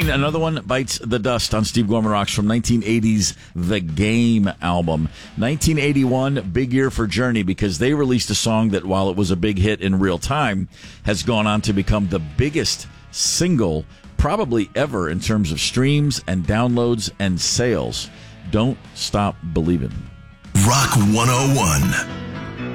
another one bites the dust on Steve Gorman Rocks from 1980's The Game album. 1981, big year for Journey because they released a song that, while it was a big hit in real time, has gone on to become the biggest single probably ever in terms of streams and downloads and sales. Don't Stop Believin'. Rock 101.